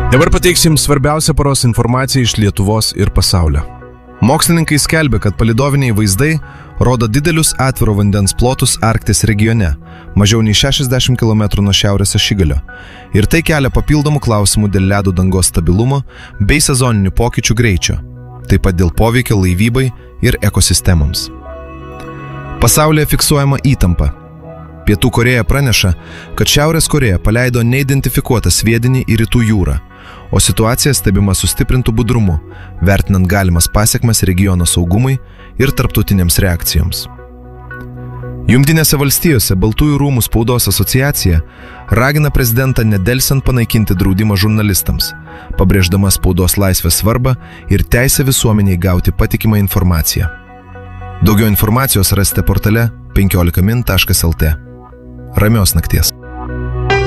Dabar pateiksim svarbiausią paros informaciją iš Lietuvos ir pasaulio. Mokslininkai skelbia, kad palydoviniai vaizdai rodo didelius atviro vandens plotus Arkties regione, mažiau nei 60 km nuo šiaurės ašigalio. Ir tai kelia papildomų klausimų dėl ledo dangos stabilumo bei sezoninių pokyčių greičio, taip pat dėl poveikio laivybai ir ekosistemams. Pasaulyje fiksuojama įtampa. Pietų Korėja praneša, kad Šiaurės Korėja paleido neidentifikuotą sviedinį į Rytų jūrą, o situacija stebima sustiprintų budrumu, vertinant galimas pasekmes regiono saugumui ir tarptautinėms reakcijoms. Jungtinėse valstijose Baltųjų rūmų spaudos asociacija ragina prezidentą nedelsiant panaikinti draudimą žurnalistams, pabrėždama spaudos laisvės svarbą ir teisę visuomeniai gauti patikimą informaciją. Daugiau informacijos rasite portale 15min.lt. Ramios nakties.